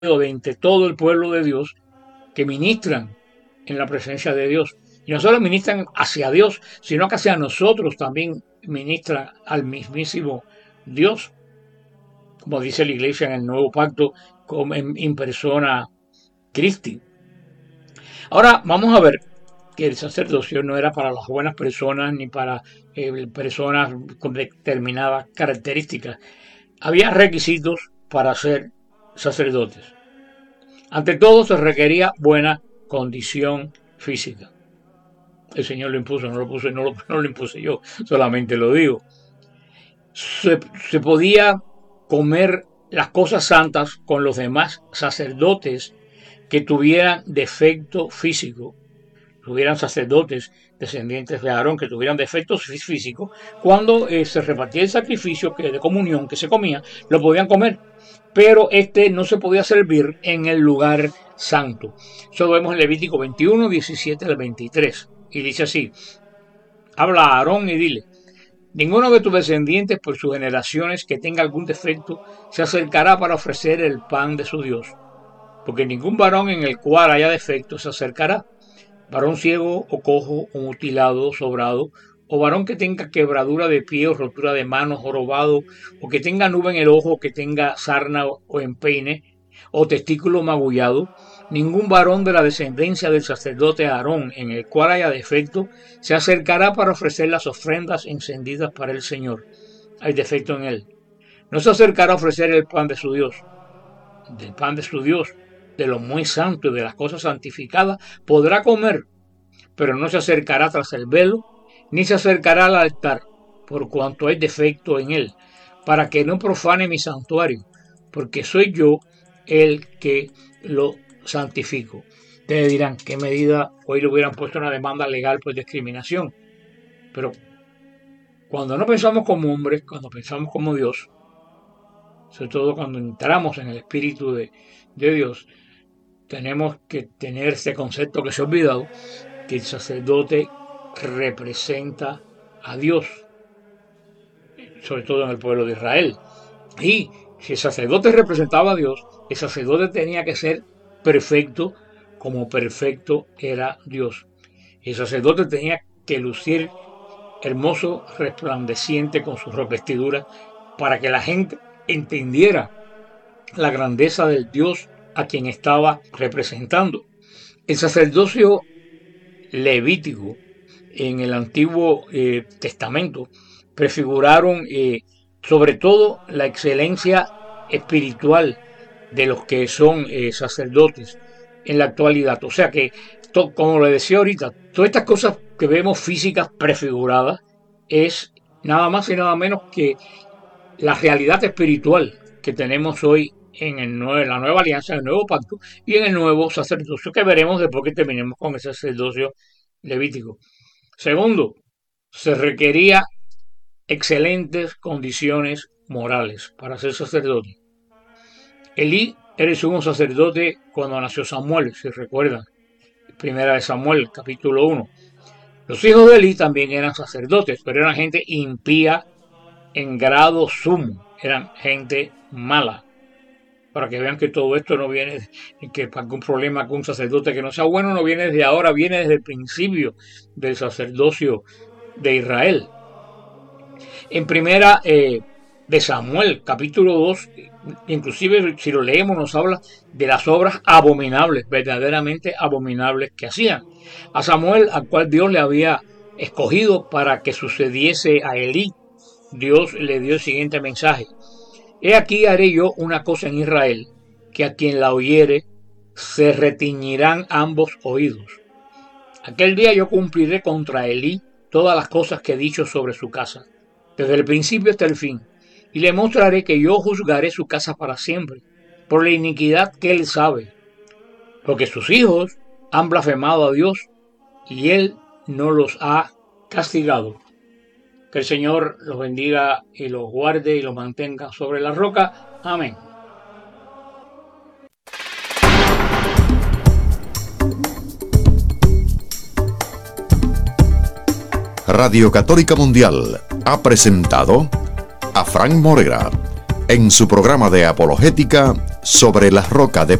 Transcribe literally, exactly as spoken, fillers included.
de entre todo el pueblo de Dios que ministran en la presencia de Dios. Y no solo ministran hacia Dios, sino que hacia nosotros también ministran al mismísimo Dios, como dice la iglesia en el Nuevo Pacto, como en, en persona Christi. Ahora vamos a ver que el sacerdocio no era para las buenas personas ni para eh, personas con determinadas características. Había requisitos para ser sacerdotes. Ante todo se requería buena condición física. El Señor lo impuso, no lo puse, no lo, no lo impuse yo, solamente lo digo. Se, se podía comer las cosas santas con los demás sacerdotes que tuvieran defecto físico, tuvieran sacerdotes descendientes de Aarón que tuvieran defectos físicos, cuando eh, se repartía el sacrificio que de comunión que se comía, lo podían comer, pero este no se podía servir en el lugar santo. Eso lo vemos en Levítico veintiuno, diecisiete al veintitrés, y dice así: habla a Aarón y dile: ninguno de tus descendientes por sus generaciones que tenga algún defecto se acercará para ofrecer el pan de su Dios, porque ningún varón en el cual haya defecto se acercará, varón ciego o cojo o mutilado, sobrado, o varón que tenga quebradura de pie o rotura de manos, jorobado, o que tenga nube en el ojo, o que tenga sarna o empeine, o testículo magullado. Ningún varón de la descendencia del sacerdote Aarón en el cual haya defecto se acercará para ofrecer las ofrendas encendidas para el Señor. Hay defecto en él. No se acercará a ofrecer el pan de su Dios. Del pan de su Dios, de lo muy santo y de las cosas santificadas, podrá comer, pero no se acercará tras el velo, ni se acercará al altar, por cuanto hay defecto en él, para que no profane mi santuario, porque soy yo el que lo santifico. Ustedes dirán, ¿qué medida hoy le hubieran puesto una demanda legal por discriminación? Pero cuando no pensamos como hombres, cuando pensamos como Dios, sobre todo cuando entramos en el Espíritu de, de Dios, tenemos que tener este concepto que se ha olvidado, que el sacerdote representa a Dios, sobre todo en el pueblo de Israel. Y si el sacerdote representaba a Dios, el sacerdote tenía que ser perfecto como perfecto era Dios. El sacerdote tenía que lucir hermoso, resplandeciente con sus vestiduras, para que la gente entendiera la grandeza del Dios a quien estaba representando. El sacerdocio levítico en el Antiguo eh, Testamento prefiguraron eh, sobre todo la excelencia espiritual de los que son eh, sacerdotes en la actualidad. O sea que, to, como le decía ahorita, todas estas cosas que vemos físicas prefiguradas es nada más y nada menos que la realidad espiritual que tenemos hoy en, el nuevo, en la nueva alianza, en el nuevo pacto y en el nuevo sacerdocio que veremos después que terminemos con el sacerdocio levítico. Segundo, se requería excelentes condiciones morales para ser sacerdote. Elí era el sumo sacerdote cuando nació Samuel, si recuerdan, primera de Samuel, capítulo uno. Los hijos de Elí también eran sacerdotes, pero eran gente impía en grado sumo, eran gente mala. Para que vean que todo esto no viene, que para algún problema con un sacerdote que no sea bueno, no viene desde ahora, viene desde el principio del sacerdocio de Israel. En primera eh, de Samuel, capítulo dos, inclusive si lo leemos nos habla de las obras abominables, verdaderamente abominables que hacían. A Samuel, al cual Dios le había escogido para que sucediese a Elí, Dios le dio el siguiente mensaje: he aquí haré yo una cosa en Israel, que a quien la oyere se retiñirán ambos oídos. Aquel día yo cumpliré contra Elí todas las cosas que he dicho sobre su casa, desde el principio hasta el fin, y le mostraré que yo juzgaré su casa para siempre, por la iniquidad que él sabe, porque sus hijos han blasfemado a Dios, y él no los ha castigado. Que el Señor los bendiga y los guarde y los mantenga sobre la roca. Amén. Radio Católica Mundial ha presentado a Frank Morera en su programa de apologética sobre la roca de